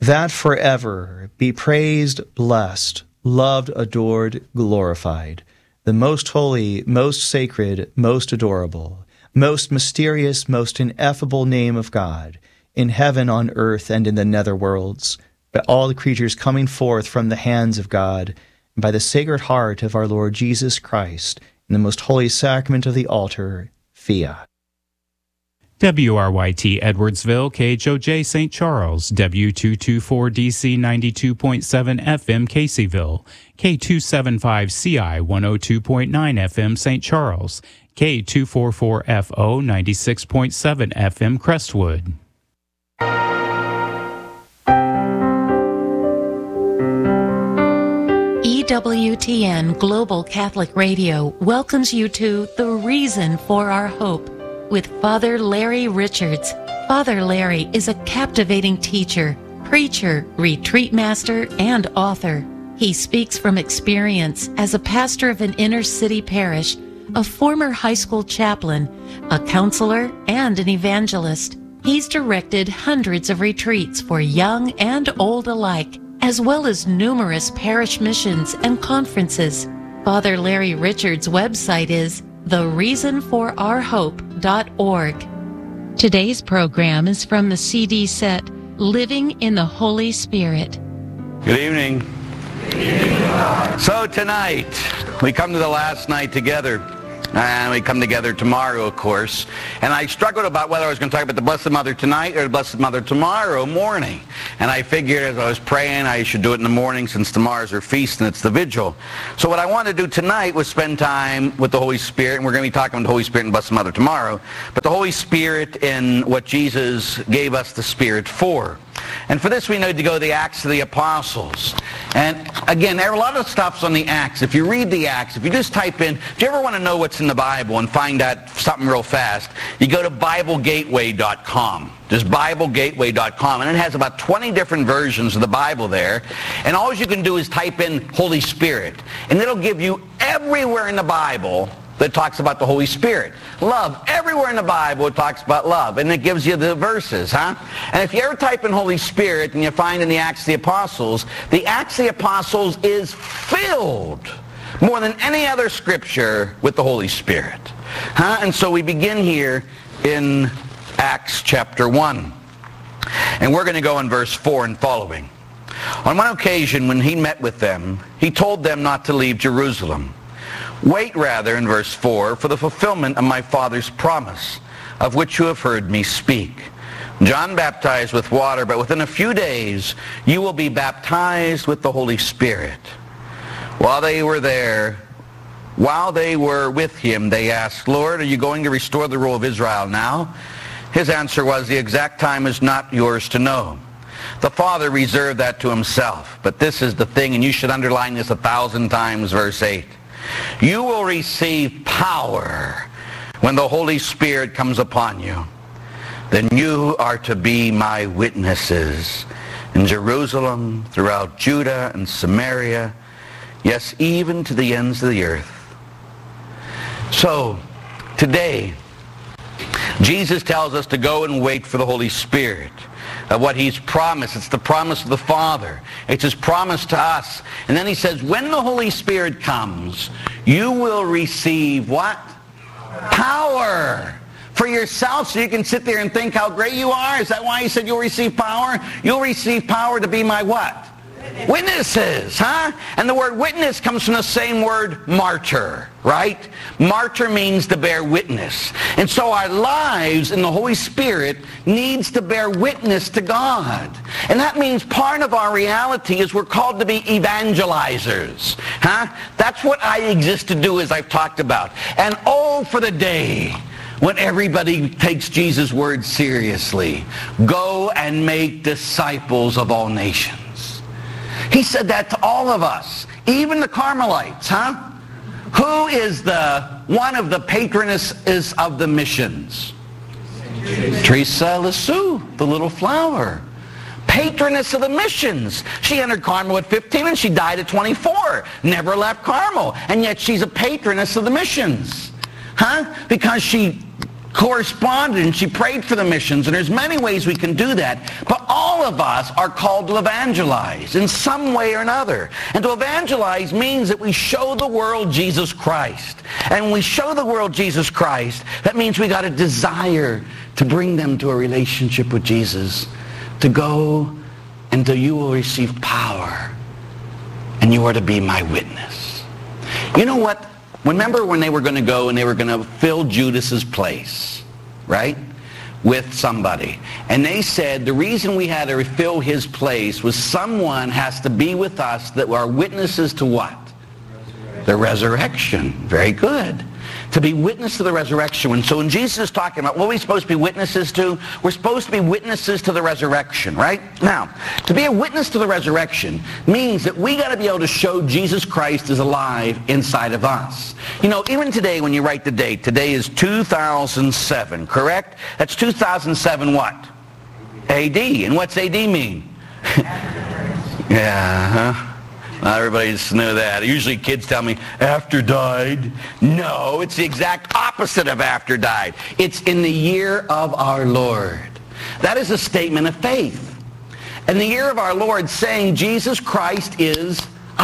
that forever be praised, blessed, loved, adored, glorified, the most holy, most sacred, most adorable, most mysterious, most ineffable name of God, in heaven, on earth, and in the netherworlds, by all the creatures coming forth from the hands of God, and by the Sacred Heart of our Lord Jesus Christ, in the most holy sacrament of the altar, Fiat. WRYT Edwardsville, KHOJ St. Charles, W224DC 92.7 FM Caseyville, K275CI 102.9 FM St. Charles, K244FO 96.7 FM Crestwood. EWTN Global Catholic Radio welcomes you to The Reason for Our Hope with Father Larry Richards. Father Larry is a captivating teacher, preacher, retreat master, and author. He speaks from experience as a pastor of an inner-city parish, a former high school chaplain, a counselor, and an evangelist. He's directed hundreds of retreats for young and old alike, as well as numerous parish missions and conferences. Father Larry Richards' website is thereasonforourhope.org. Today's program is from the CD set, Living in the Holy Spirit. Good evening. So tonight, we come to the last night together. And we come together tomorrow, of course. And I struggled about whether I was going to talk about the Blessed Mother tonight or the Blessed Mother tomorrow morning. And I figured as I was praying, I should do it in the morning since tomorrow's her feast and it's the vigil. So what I wanted to do tonight was spend time with the Holy Spirit. And we're going to be talking about the Holy Spirit and Blessed Mother tomorrow. But the Holy Spirit in what Jesus gave us the Spirit for. And for this, we need to go to the Acts of the Apostles. And again, there are a lot of stuffs on the Acts. If you read the Acts, if you just type in, if you ever want to know what's in the Bible and find out something real fast, you go to BibleGateway.com. Just BibleGateway.com. And it has about 20 different versions of the Bible there. And all you can do is type in Holy Spirit. And it'll give you everywhere in the Bible that talks about the Holy Spirit. Love. Everywhere in the Bible it talks about love. And it gives you the verses, huh? And if you ever type in Holy Spirit and you find in the Acts of the Apostles is filled more than any other scripture with the Holy Spirit. Huh? And so we begin here in Acts chapter 1. And we're going to go in verse 4 and following. On one occasion when he met with them, he told them not to leave Jerusalem. Wait rather, in verse 4, for the fulfillment of my Father's promise, of which you have heard me speak. John baptized with water, but within a few days you will be baptized with the Holy Spirit. While they were with him, they asked, Lord, are you going to restore the rule of Israel now? His answer was, the exact time is not yours to know. The Father reserved that to himself. But this is the thing, and you should underline this 1,000 times, verse 8. You will receive power when the Holy Spirit comes upon you. Then you are to be my witnesses in Jerusalem, throughout Judah and Samaria, yes, even to the ends of the earth. So, today, Jesus tells us to go and wait for the Holy Spirit. What he's promised. It's the promise of the Father. It's his promise to us. And then he says, when the Holy Spirit comes, you will receive what? Power for yourself, so you can sit there and think how great you are. Is that why he said you'll receive power? You'll receive power to be my what? Witnesses, huh? And the word witness comes from the same word martyr, right? Martyr means to bear witness. And so our lives in the Holy Spirit needs to bear witness to God. And that means part of our reality is we're called to be evangelizers, huh? That's what I exist to do, as I've talked about. And oh, for the day when everybody takes Jesus' word seriously. Go and make disciples of all nations. He said that to all of us, even the Carmelites, huh? Who is one of the patronesses of the missions? Teresa Lisieux, the little flower. Patroness of the missions. She entered Carmel at 15 and she died at 24. Never left Carmel. And yet she's a patroness of the missions. Huh? Because she corresponded and she prayed for the missions, and there's many ways we can do that. But all of us are called to evangelize in some way or another. And to evangelize means that we show the world Jesus Christ. And when we show the world Jesus Christ, that means we got a desire to bring them to a relationship with Jesus, to go until you will receive power and you are to be my witness. You know what? Remember when they were going to go and they were going to fill Judas's place, right, with somebody. And they said the reason we had to fill his place was someone has to be with us that are witnesses to what? The resurrection. Very good. To be witness to the resurrection. And so when Jesus is talking about what are we supposed to be witnesses to, we're supposed to be witnesses to the resurrection, right? Now, to be a witness to the resurrection means that we got to be able to show Jesus Christ is alive inside of us. You know, even today when you write the date, today is 2007, correct? That's 2007 what? AD. And what's AD mean? Yeah, huh? Not everybody just knew that. Usually kids tell me, after died. No, it's the exact opposite of after died. It's in the year of our Lord. That is a statement of faith. And the year of our Lord saying Jesus Christ is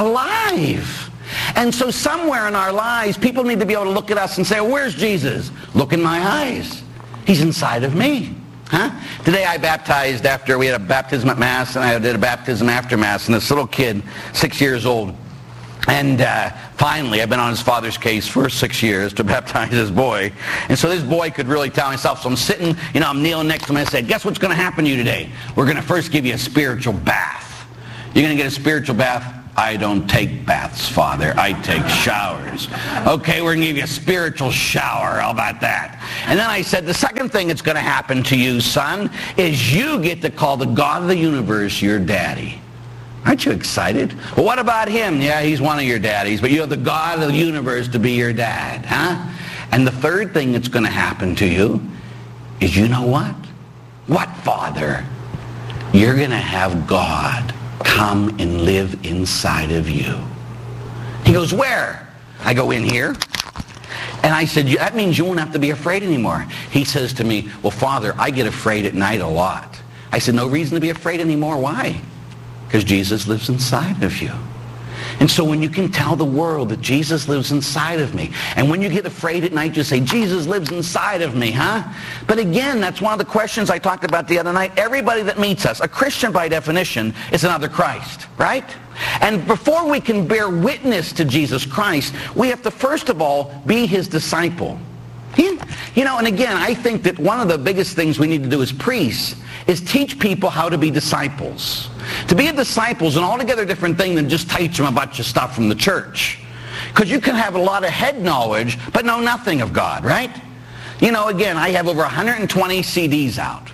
alive. And so somewhere in our lives, people need to be able to look at us and say, where's Jesus? Look in my eyes. He's inside of me. Huh? Today I baptized after we had a baptism at Mass, and I did a baptism after Mass, and this little kid, 6 years old, and finally I've been on his father's case for 6 years to baptize his boy, and so this boy could really tell himself. So I'm sitting, you know, I'm kneeling next to him, and I said, guess what's going to happen to you today? We're going to first give you a spiritual bath. You're going to get a spiritual bath. I don't take baths, Father. I take showers. Okay, we're going to give you a spiritual shower. How about that? And then I said, the second thing that's going to happen to you, son, is you get to call the God of the universe your daddy. Aren't you excited? Well, what about him? Yeah, he's one of your daddies, but you have the God of the universe to be your dad, huh? And the third thing that's going to happen to you is, you know what? What, Father? You're going to have God come and live inside of you. He goes, where? I go, in here. And I said, that means you won't have to be afraid anymore. He says to me, well, Father, I get afraid at night a lot. I said, no reason to be afraid anymore. Why? Because Jesus lives inside of you. And so when you can tell the world that Jesus lives inside of me, and when you get afraid at night, just say, Jesus lives inside of me, huh? But again, that's one of the questions I talked about the other night. Everybody that meets us, a Christian by definition, is another Christ, right? And before we can bear witness to Jesus Christ, we have to first of all be his disciple. You know, and again, I think that one of the biggest things we need to do as priests is teach people how to be disciples. To be a disciple is an altogether different thing than just teach them a bunch of stuff from the church. Because you can have a lot of head knowledge, but know nothing of God, right? You know, again, I have over 120 CDs out.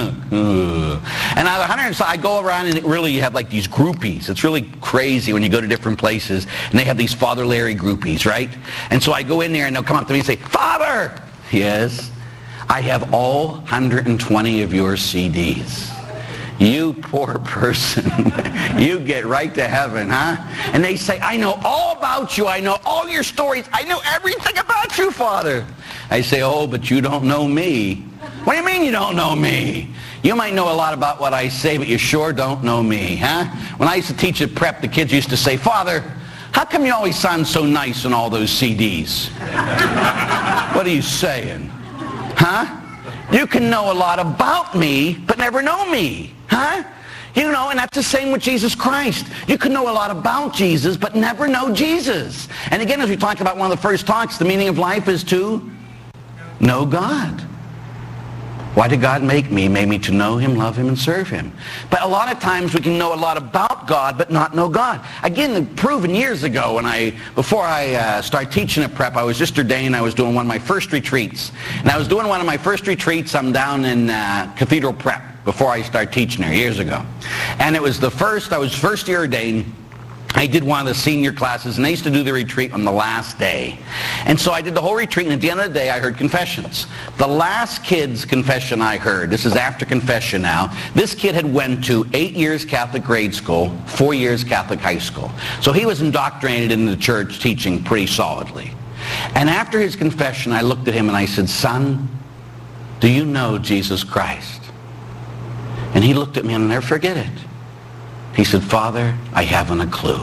And I go around and really you have like these groupies. It's really crazy when you go to different places and they have these Father Larry groupies, right? And so I go in there and they'll come up to me and say, Father! Yes, I have all 120 of your CDs. You poor person. You get right to heaven, huh? And they say, I know all about you. I know all your stories. I know everything about you, Father. I say, oh, but you don't know me. What do you mean you don't know me? You might know a lot about what I say, but you sure don't know me, huh? When I used to teach at prep, the kids used to say, Father, how come you always sound so nice on all those CDs? What are you saying? Huh? You can know a lot about me, but never know me, huh? You know, and that's the same with Jesus Christ. You can know a lot about Jesus, but never know Jesus. And again, as we talked about one of the first talks, the meaning of life is to know God. Why did God make me? He made me to know him, love him, and serve him. But a lot of times we can know a lot about God, but not know God. Again, proven years ago, when before I started teaching at prep, I was just ordained. I was doing one of my first retreats. And I was doing one of my first retreats. I'm down in Cathedral Prep before I started teaching there years ago. And it was I was first year ordained. I did one of the senior classes, and they used to do the retreat on the last day. And so I did the whole retreat, and at the end of the day, I heard confessions. The last kid's confession I heard, this is after confession now, this kid had went to 8 years Catholic grade school, 4 years Catholic high school. So he was indoctrinated into the church teaching pretty solidly. And after his confession, I looked at him and I said, son, do you know Jesus Christ? And he looked at me, and I'll never forget it. He said, Father, I haven't a clue.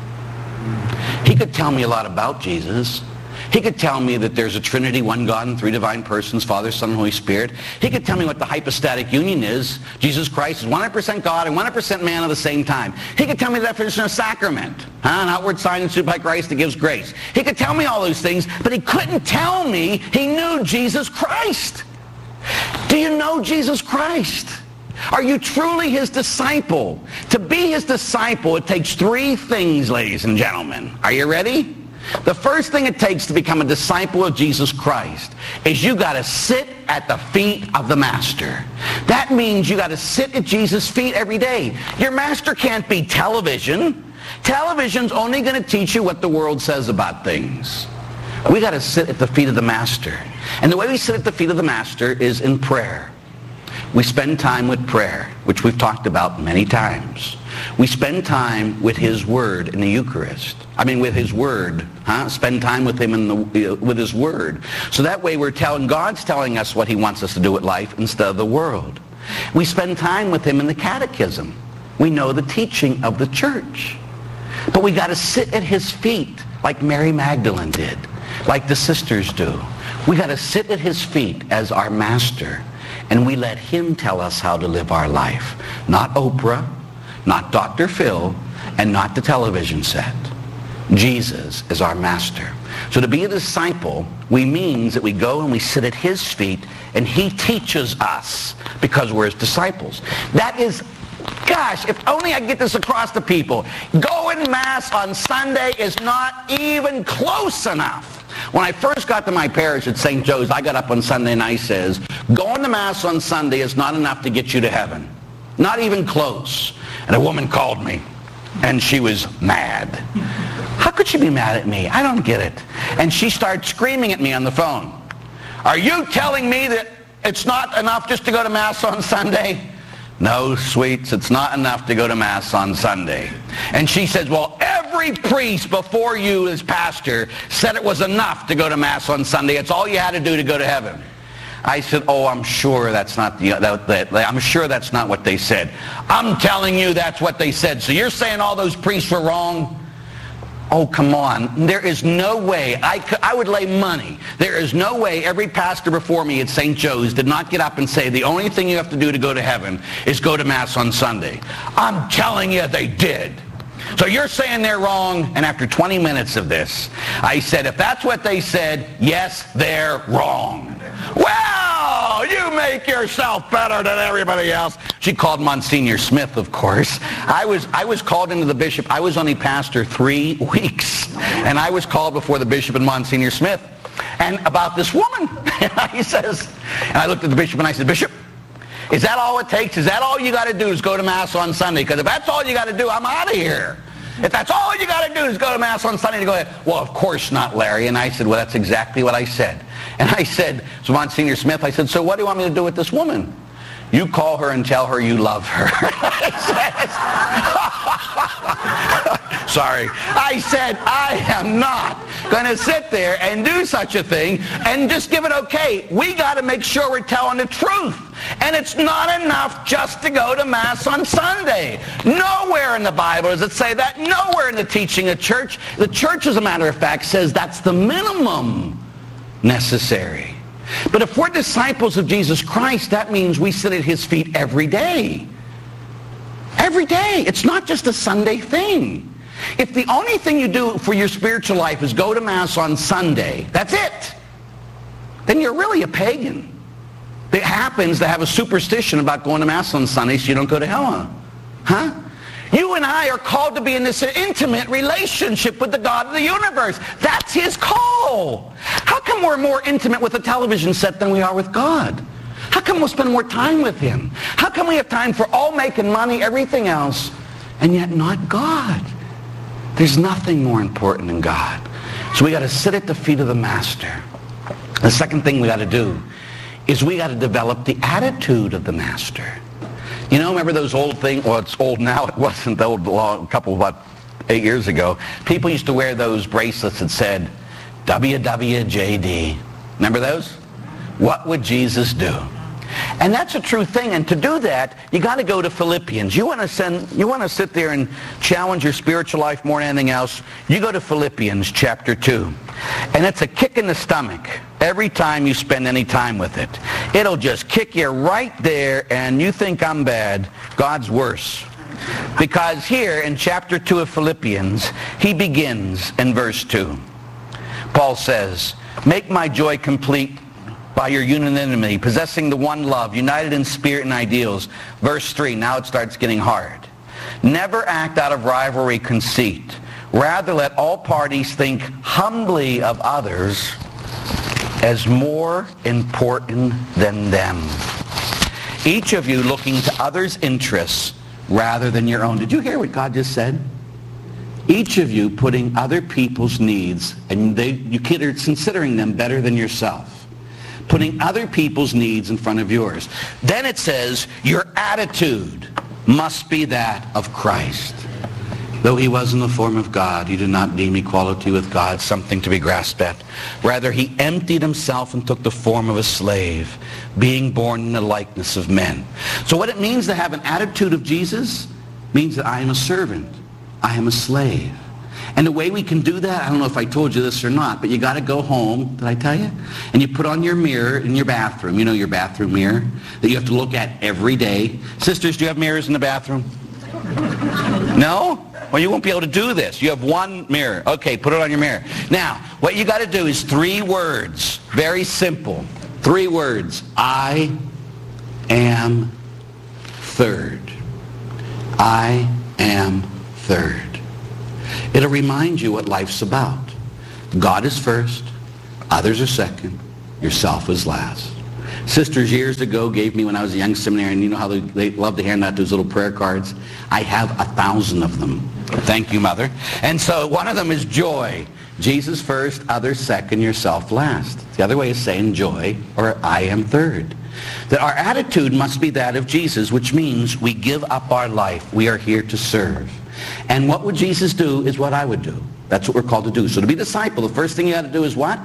He could tell me a lot about Jesus. He could tell me that there's a Trinity, one God in three divine persons, Father, Son, and Holy Spirit. He could tell me what the hypostatic union is. Jesus Christ is 100% God and 100% man at the same time. He could tell me the definition of sacrament, an outward sign instituted by Christ that gives grace. He could tell me all those things, but he couldn't tell me he knew Jesus Christ. Do you know Jesus Christ? Are you truly his disciple? To be his disciple, it takes three things, ladies and gentlemen. Are you ready? The first thing it takes to become a disciple of Jesus Christ is you got to sit at the feet of the Master. That means you got to sit at Jesus' feet every day. Your master can't be television. Television's only going to teach you what the world says about things. We got to sit at the feet of the Master. And the way we sit at the feet of the Master is in prayer. We spend time with prayer, which we've talked about many times. We spend time with his word in the Eucharist. With his word. Spend time with him with his word. So that way God's telling us what he wants us to do with life instead of the world. We spend time with him in the catechism. We know the teaching of the church. But we got to sit at his feet like Mary Magdalene did, like the sisters do. We got to sit at his feet as our master, and we let him tell us how to live our life. Not Oprah, not Dr. Phil, and not the television set. Jesus is our master. So to be a disciple, means that we go and we sit at his feet, and he teaches us because we're his disciples. That is, gosh, if only I get this across to people. Going Mass on Sunday is not even close enough. When I first got to my parish at St. Joe's, I got up on Sunday and I says, going to Mass on Sunday is not enough to get you to heaven. Not even close. And a woman called me, and she was mad. How could she be mad at me? I don't get it. And she started screaming at me on the phone. Are you telling me that it's not enough just to go to Mass on Sunday? No, sweets, it's not enough to go to Mass on Sunday. And she says, well, every priest before you as pastor said it was enough to go to Mass on Sunday. It's all you had to do to go to heaven. I said, oh, I'm sure that's not I'm sure that's not what they said. I'm telling you that's what they said. So you're saying all those priests were wrong? Oh, come on. There is no way. I would lay money. There is no way every pastor before me at St. Joe's did not get up and say, the only thing you have to do to go to heaven is go to Mass on Sunday. I'm telling you they did. So you're saying they're wrong, and after 20 minutes of this, I said, if that's what they said, yes, they're wrong. Well, you make yourself better than everybody else. She called Monsignor Smith, of course. I was called into the bishop. I was only pastor 3 weeks, and I was called before the bishop and Monsignor Smith, and about this woman. He says, and I looked at the bishop and I said, Bishop, is that all it takes? Is that all you got to do is go to Mass on Sunday? Because if that's all you got to do, I'm out of here. If that's all you got to do is go to Mass on Sunday to go ahead. Well, of course not, Larry. And I said, well, that's exactly what I said. And I said to Monsignor Smith, I said, so what do you want me to do with this woman? You call her and tell her you love her. Sorry. I said, I am not going to sit there and do such a thing and just give it okay. We got to make sure we're telling the truth. And it's not enough just to go to Mass on Sunday. Nowhere in the Bible does it say that. Nowhere in the teaching of church. The church, as a matter of fact, says that's the minimum necessary. But if we're disciples of Jesus Christ, that means we sit at his feet every day. Every day. It's not just a Sunday thing. If the only thing you do for your spiritual life is go to Mass on Sunday, that's it, then you're really a pagan. It happens to have a superstition about going to Mass on Sunday so you don't go to hell. Huh? You and I are called to be in this intimate relationship with the God of the universe. That's his call. How come we're more intimate with a television set than we are with God? How come we'll spend more time with him? How come we have time for all making money, everything else, and yet not God? There's nothing more important than God. So we got to sit at the feet of the Master. The second thing we got to do is we got to develop the attitude of the Master. You know, remember those old things? Well, it's old now. It wasn't old a couple, about 8 years ago. People used to wear those bracelets that said WWJD. Remember those? What would Jesus do? And that's a true thing. And to do that, you got to go to Philippians. You want to sit there and challenge your spiritual life more than anything else, you go to Philippians chapter 2. And it's a kick in the stomach every time you spend any time with it. It'll just kick you right there, and you think I'm bad. God's worse. Because here in chapter 2 of Philippians, he begins in verse 2. Paul says, "Make my joy complete by your unanimity, possessing the one love, united in spirit and ideals." Verse 3, now it starts getting hard. "Never act out of rivalry, conceit. Rather let all parties think humbly of others as more important than them. Each of you looking to others' interests rather than your own." Did you hear what God just said? Each of you putting other people's needs, and you're considering them better than yourself. Putting other people's needs in front of yours. Then it says, your attitude must be that of Christ. "Though he was in the form of God, he did not deem equality with God something to be grasped at. Rather, he emptied himself and took the form of a slave, being born in the likeness of men." So what it means to have an attitude of Jesus means that I am a servant. I am a slave. And the way we can do that, I don't know if I told you this or not, but you got to go home, did I tell you? And you put on your mirror in your bathroom. You know your bathroom mirror that you have to look at every day. Sisters, do you have mirrors in the bathroom? No? Well, you won't be able to do this. You have one mirror. Okay, put it on your mirror. Now, what you got to do is 3 words. Very simple. 3 words. I am third. I am third. It'll remind you what life's about. God is first, others are second, yourself is last. Sisters years ago gave me, when I was a young seminarian, you know how they love to hand out those little prayer cards? I have 1,000 of them. Thank you, Mother. And so one of them is joy. Jesus first, others second, yourself last. The other way is saying joy, or I am third. That our attitude must be that of Jesus, which means we give up our life. We are here to serve. And what would Jesus do is what I would do. That's what we're called to do. So to be a disciple, the first thing you got to do is what?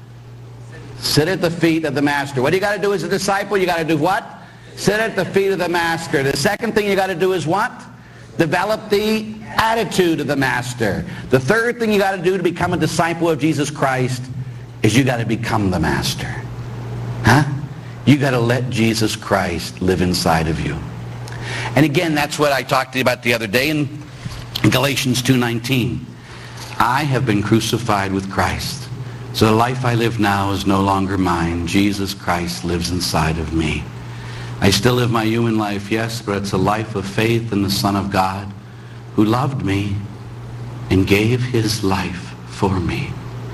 Sit at the feet of the master. What do you got to do as a disciple? You got to do what? Sit at the feet of the master. The second thing you got to do is what? Develop the attitude of the master. The third thing you got to do to become a disciple of Jesus Christ is you got to become the master. Huh? You got to let Jesus Christ live inside of you. And again, that's what I talked to you about the other day in Galatians 2:19. I have been crucified with Christ. So the life I live now is no longer mine. Jesus Christ lives inside of me. I still live my human life, yes, but it's a life of faith in the Son of God who loved me and gave his life for me.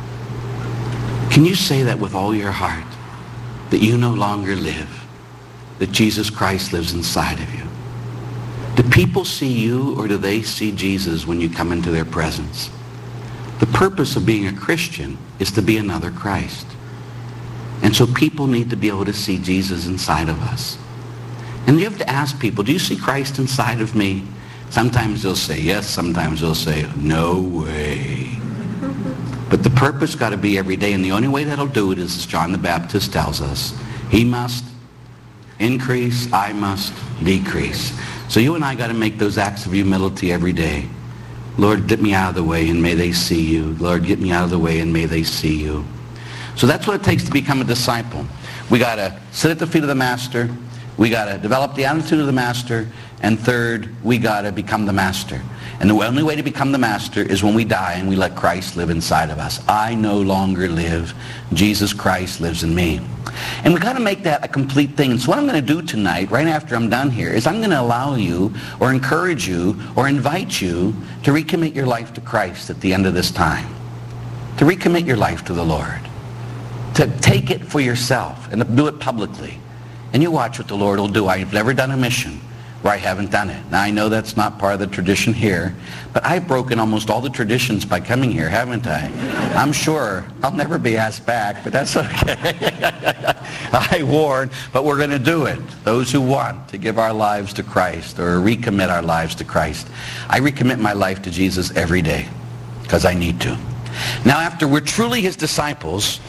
Can you say that with all your heart? That you no longer live, that Jesus Christ lives inside of you. Do people see you, or do they see Jesus when you come into their presence? The purpose of being a Christian is to be another Christ. And so people need to be able to see Jesus inside of us. And you have to ask people, do you see Christ inside of me? Sometimes they'll say yes, sometimes they'll say no way. But the purpose got to be every day, and the only way that'll do it is, as John the Baptist tells us, he must increase, I must decrease. So you and I got to make those acts of humility every day. Lord, get me out of the way and may they see you. Lord, get me out of the way and may they see you. So that's what it takes to become a disciple. We got to sit at the feet of the master. We got to develop the attitude of the master. And third, we got to become the master. And the only way to become the master is when we die and we let Christ live inside of us. I no longer live. Jesus Christ lives in me. And we've got to make that a complete thing. And so what I'm going to do tonight, right after I'm done here, is I'm going to allow you or encourage you or invite you to recommit your life to Christ at the end of this time. To recommit your life to the Lord. To take it for yourself and to do it publicly. And you watch what the Lord will do. I've never done a mission where I haven't done it. Now I know that's not part of the tradition here, but I've broken almost all the traditions by coming here, haven't I? I'm sure I'll never be asked back, but that's okay. I warn, but we're going to do it. Those who want to give our lives to Christ or recommit our lives to Christ. I recommit my life to Jesus every day because I need to. Now after we're truly his disciples,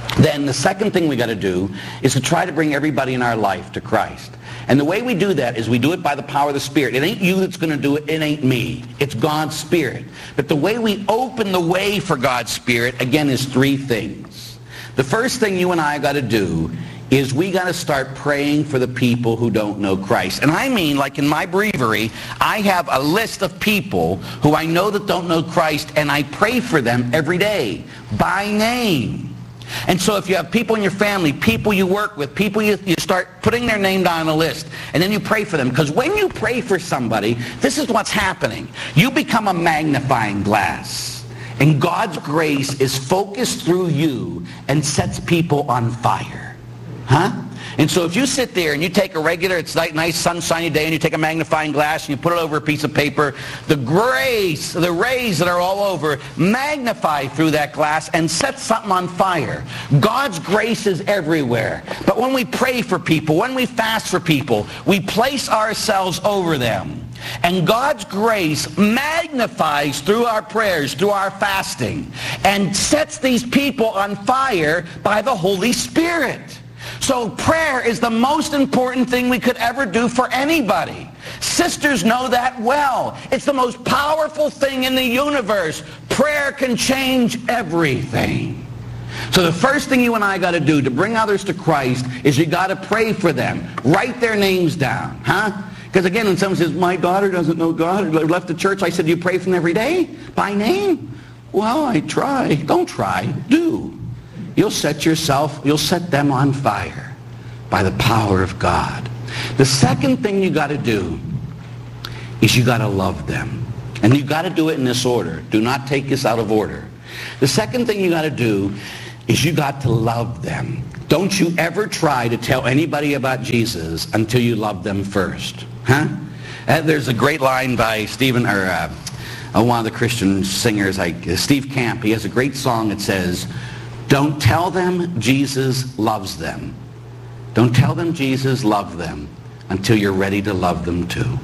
then the second thing we got to do is to try to bring everybody in our life to Christ. And the way we do that is we do it by the power of the Spirit. It ain't you that's going to do it. It ain't me. It's God's Spirit. But the way we open the way for God's Spirit, again, is three things. The first thing you and I got to do is we got to start praying for the people who don't know Christ. And I mean, like in my breviary, I have a list of people who I know that don't know Christ, and I pray for them every day by name. And so if you have people in your family, people you work with, people you start putting their name down on a list, and then you pray for them. Because when you pray for somebody, this is what's happening. You become a magnifying glass. And God's grace is focused through you and sets people on fire. Huh? And so if you sit there and you take a regular, it's like nice sunshiny day, and you take a magnifying glass and you put it over a piece of paper, the grace, the rays that are all over magnify through that glass and set something on fire. God's grace is everywhere. But when we pray for people, when we fast for people, we place ourselves over them. And God's grace magnifies through our prayers, through our fasting, and sets these people on fire by the Holy Spirit. So prayer is the most important thing we could ever do for anybody. Sisters know that well. It's the most powerful thing in the universe. Prayer can change everything. So the first thing you and I got to do to bring others to Christ is you got to pray for them. Write their names down, huh? Because again, when someone says, my daughter doesn't know God, or left the church, I said, you pray for them every day? By name? Well, I try. Don't try. Do. You'll set them on fire by the power of God. The second thing you got to do is you got to love them. And you got to do it in this order. Do not take this out of order. The second thing you got to do is you got to love them. Don't you ever try to tell anybody about Jesus until you love them first. Huh? There's a great line by one of the Christian singers, like Steve Camp. He has a great song that says, don't tell them Jesus loves them. Don't tell them Jesus loves them until you're ready to love them too.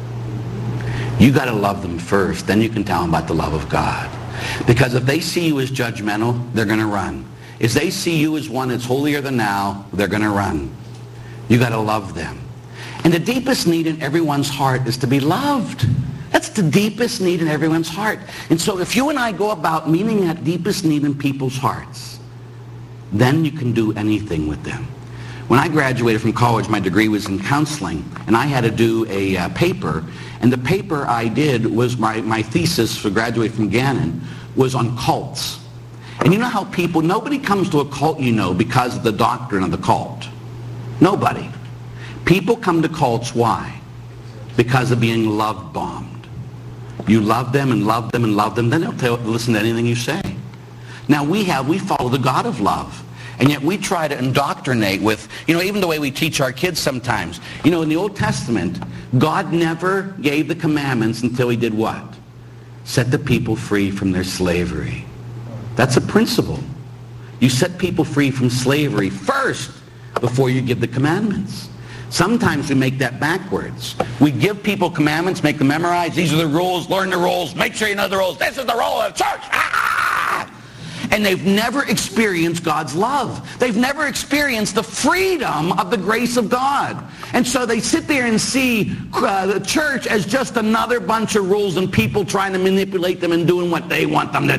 You got to love them first, then you can tell them about the love of God. Because if they see you as judgmental, they're going to run. If they see you as one that's holier than thou, they're going to run. You got to love them. And the deepest need in everyone's heart is to be loved. That's the deepest need in everyone's heart. And so if you and I go about meeting that deepest need in people's hearts, then you can do anything with them. When I graduated from college, my degree was in counseling, and I had to do a paper, and the paper I did was my thesis for graduating from Gannon was on cults. And you know how nobody comes to a cult, because of the doctrine of the cult. Nobody. People come to cults, why? Because of being love-bombed. You love them and love them and love them, then they'll listen to anything you say. Now we follow the God of love. And yet we try to indoctrinate with, even the way we teach our kids sometimes. In the Old Testament, God never gave the commandments until he did what? Set the people free from their slavery. That's a principle. You set people free from slavery first before you give the commandments. Sometimes we make that backwards. We give people commandments, make them memorize. These are the rules. Learn the rules. Make sure you know the rules. This is the role of the church. And they've never experienced God's love. They've never experienced the freedom of the grace of God. And so they sit there and see the church as just another bunch of rules and people trying to manipulate them and doing what they want them to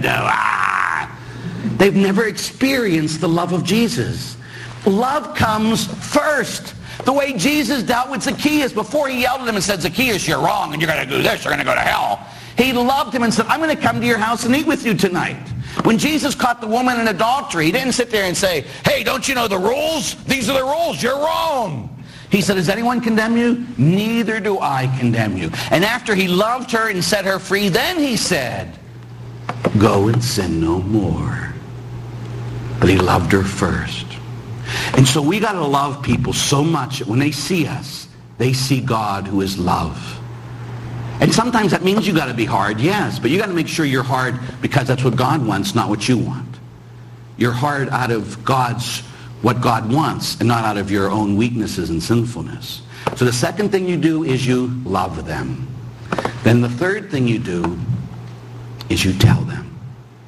do. They've never experienced the love of Jesus. Love comes first. The way Jesus dealt with Zacchaeus before he yelled at him and said, Zacchaeus, you're wrong and you're going to do this, you're going to go to hell. He loved him and said, I'm going to come to your house and eat with you tonight. When Jesus caught the woman in adultery, he didn't sit there and say, hey, don't you know the rules? These are the rules. You're wrong. He said, does anyone condemn you? Neither do I condemn you. And after he loved her and set her free, then he said, go and sin no more. But he loved her first. And so we got to love people so much that when they see us, they see God who is love. And sometimes that means you got to be hard, yes, but you got to make sure you're hard because that's what God wants, not what you want. You're hard out of what God wants and not out of your own weaknesses and sinfulness. So the second thing you do is you love them. Then the third thing you do is you tell them.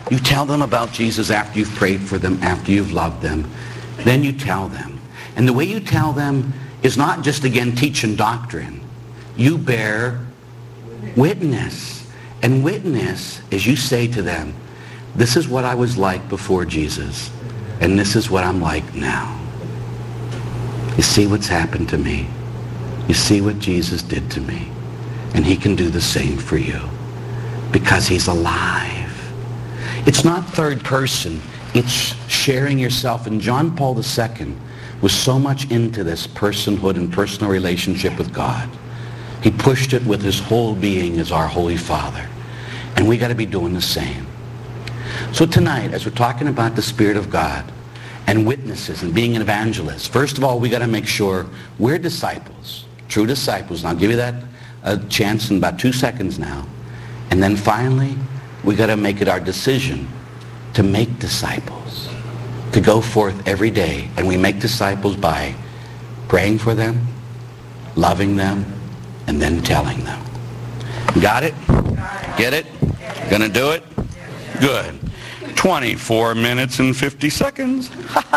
You tell them about Jesus after you've prayed for them, after you've loved them. Then you tell them. And the way you tell them is not just, again, teaching doctrine. You bear witness. And witness is you say to them, this is what I was like before Jesus, and this is what I'm like now. You see what's happened to me. You see what Jesus did to me. And he can do the same for you because he's alive. It's not third person. It's sharing yourself. And John Paul II was so much into this personhood and personal relationship with God. He pushed it with his whole being as our Holy Father. And we got to be doing the same. So tonight, as we're talking about the Spirit of God and witnesses and being an evangelist, first of all, we got to make sure we're disciples, true disciples. And I'll give you that chance in about 2 seconds now. And then finally, we got to make it our decision to make disciples, to go forth every day. And we make disciples by praying for them, loving them, and then telling them. Got it? Get it? Gonna do it? Good. 24 minutes and 50 seconds.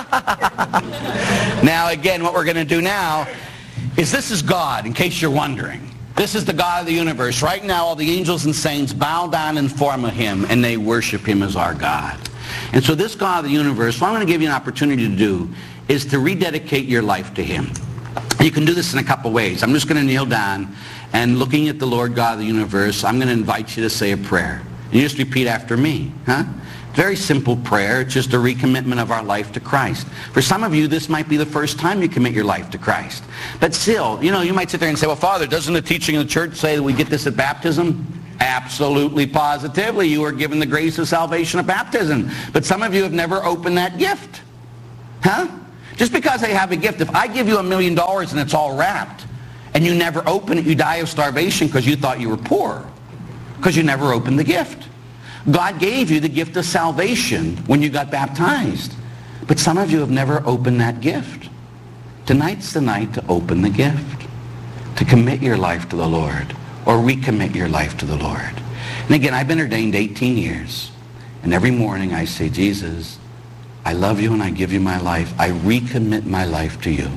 Now again, what we're going to do now is, this is God, in case you're wondering. This is the God of the universe. Right now, all the angels and saints bow down in form of him, and they worship him as our God. And so this God of the universe, what I'm going to give you an opportunity to do is to rededicate your life to him. You can do this in a couple ways. I'm just going to kneel down, and looking at the Lord God of the universe, I'm going to invite you to say a prayer. You just repeat after me, huh? Very simple prayer. It's just a recommitment of our life to Christ. For some of you, this might be the first time you commit your life to Christ. But still, you might sit there and say, well, Father, doesn't the teaching of the church say that we get this at baptism? Absolutely, positively. You are given the grace of salvation at baptism. But some of you have never opened that gift. Huh? Just because they have a gift, if I give you $1 million and it's all wrapped, and you never open it, you die of starvation because you thought you were poor, because you never opened the gift. God gave you the gift of salvation when you got baptized. But some of you have never opened that gift. Tonight's the night to open the gift, to commit your life to the Lord, or recommit your life to the Lord. And again, I've been ordained 18 years. And every morning I say, Jesus, I love you and I give you my life. I recommit my life to you.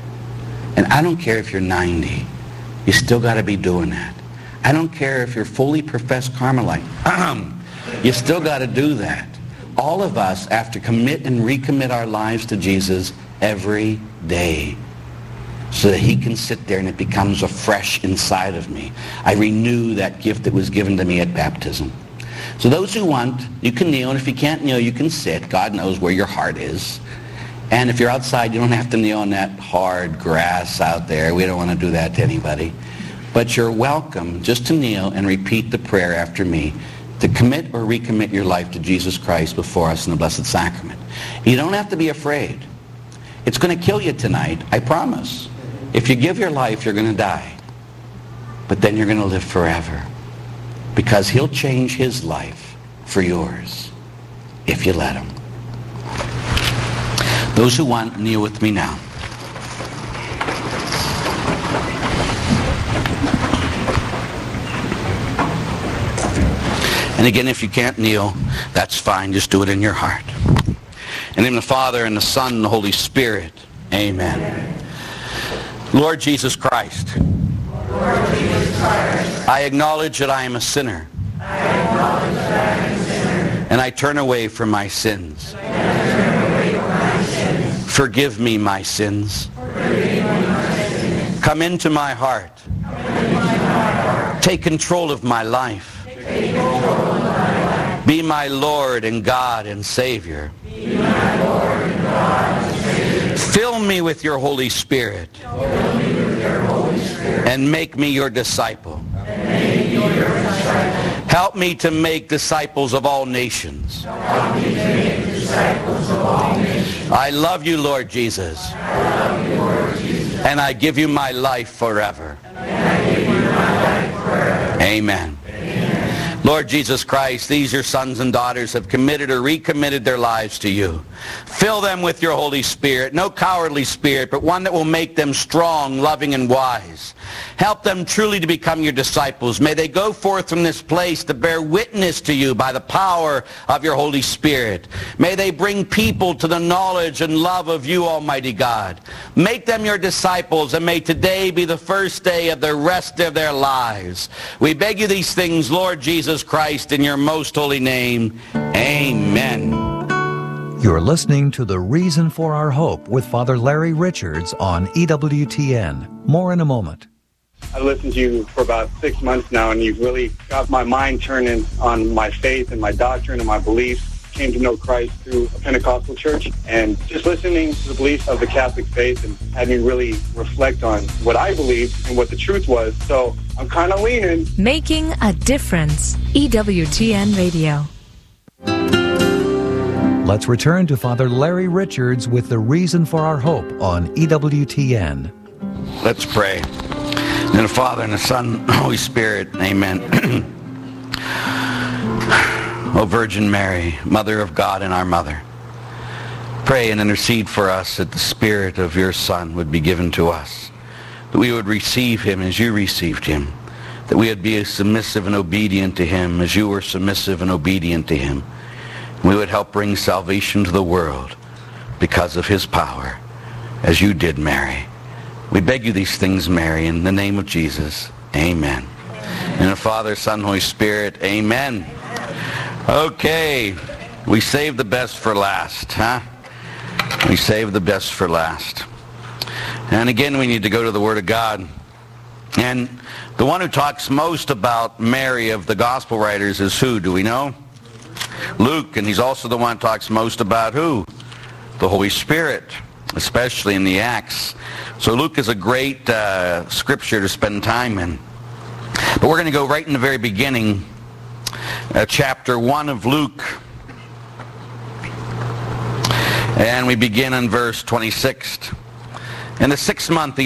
And I don't care if you're 90. You still got to be doing that. I don't care if you're fully professed Carmelite. You still got to do that. All of us have to commit and recommit our lives to Jesus every day so that he can sit there and it becomes afresh inside of me. I renew that gift that was given to me at baptism. So those who want, you can kneel, and if you can't kneel, you can sit. God knows where your heart is. And if you're outside, you don't have to kneel on that hard grass out there. We don't want to do that to anybody. But you're welcome just to kneel and repeat the prayer after me, to commit or recommit your life to Jesus Christ before us in the Blessed Sacrament. You don't have to be afraid. It's going to kill you tonight, I promise. If you give your life, you're going to die. But then you're going to live forever, because he'll change his life for yours if you let him. Those who want, kneel with me now. And again, if you can't kneel, that's fine. Just do it in your heart. In the name of the Father, and the Son, and the Holy Spirit. Amen. Amen. Lord Jesus Christ, I acknowledge that I am a sinner. And I turn away from my sins. Forgive me my sins. Come into my heart. Take control of my life. Be my Lord and God and Savior. Fill me with your Holy Spirit. And make me your disciple. Help me to make disciples of all nations. I love you, Lord Jesus. And I give you my life forever. Amen. Lord Jesus Christ, these your sons and daughters have committed or recommitted their lives to you. Fill them with your Holy Spirit, no cowardly spirit, but one that will make them strong, loving, and wise. Help them truly to become your disciples. May they go forth from this place to bear witness to you by the power of your Holy Spirit. May they bring people to the knowledge and love of you, Almighty God. Make them your disciples, and may today be the first day of the rest of their lives. We beg you these things, Lord Jesus Christ, in your most holy name. Amen. You're listening to The Reason for Our Hope with Father Larry Richards on EWTN. More in a moment. I've listened to you for about 6 months now, and you've really got my mind turning on my faith and my doctrine and my beliefs. Came to know Christ through a Pentecostal church, and just listening to the beliefs of the Catholic faith and had me really reflect on what I believed and what the truth was. So I'm kind of leaning. Making a difference. EWTN Radio. Let's return to Father Larry Richards with The Reason for Our Hope on EWTN. Let's pray. In the Father, and the Son, and the Holy Spirit. Amen. O Virgin Mary, Mother of God and our Mother, pray and intercede for us that the Spirit of your Son would be given to us, that we would receive him as you received him, that we would be submissive and obedient to him as you were submissive and obedient to him. We would help bring salvation to the world because of his power, as you did, Mary. We beg you these things, Mary, in the name of Jesus. Amen. In the Father, Son, Holy Spirit. Amen. Okay, we saved the best for last, huh? We saved the best for last. And again, we need to go to the Word of God. And the one who talks most about Mary of the Gospel writers is who? Do we know? Luke, and he's also the one who talks most about who? The Holy Spirit, especially in the Acts. So Luke is a great scripture to spend time in. But we're going to go right in the very beginning, chapter 1 of Luke. And we begin in verse 26. In the 6th month, the